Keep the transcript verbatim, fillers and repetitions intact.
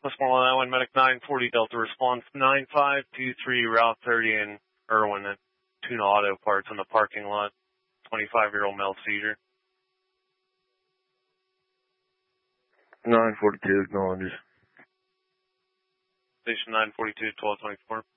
Westmoreland Island Medic nine forty Delta response nine five two three Route thirty in Irwin at Tuna Auto Parts in the parking lot. twenty-five-year-old male seizure. nine forty-two acknowledges. Station nine forty-two, twelve twenty-four.